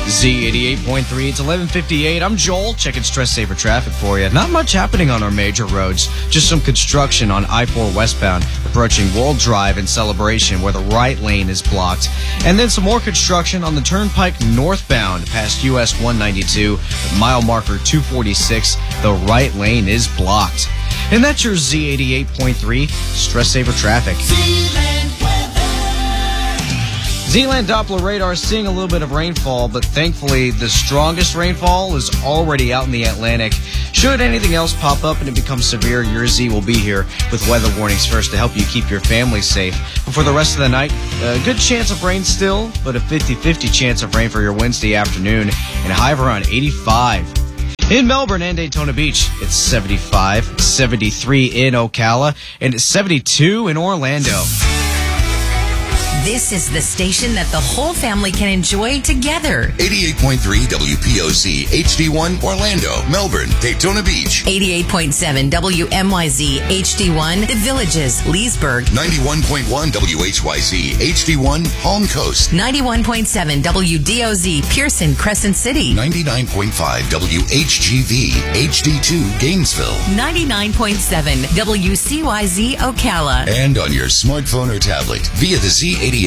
Z88.3, it's 11:58. I'm Joel, checking Stress Saver traffic for you. Not much happening on our major roads. Just some construction on I-4 westbound, approaching World Drive in Celebration, where the right lane is blocked. And then some more construction on the Turnpike northbound, past US 192, mile marker 246. The right lane is blocked. And that's your Z88.3 Stress Saver traffic. Zealand Doppler radar is seeing a little bit of rainfall, but thankfully the strongest rainfall is already out in the Atlantic. Should anything else pop up and it becomes severe, your Z will be here with weather warnings first to help you keep your family safe. But for the rest of the night, a good chance of rain still, but a 50-50 chance of rain for your Wednesday afternoon and a high of around 85. In Melbourne and Daytona Beach, it's 75, 73 in Ocala, and it's 72 in Orlando. This is the station that the whole family can enjoy together. 88.3 WPOC, HD1, Orlando, Melbourne, Daytona Beach. 88.7 WMYZ, HD1, The Villages, Leesburg. 91.1 WHYZ, HD1, Palm Coast. 91.7 WDOZ, Pearson, Crescent City. 99.5 WHGV, HD2, Gainesville. 99.7 WCYZ, Ocala. And on your smartphone or tablet via the Z88